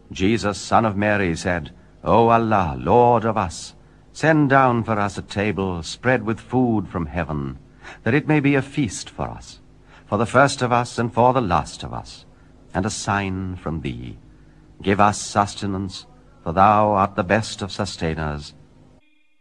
Jesus, son of Mary, said, O Allah, Lord of us, send down for us a table spread with food from heaven, that it may be a feast for us, for the first of us and for the last of us, and a sign from thee. Give us sustenance, for thou art the best of sustainers,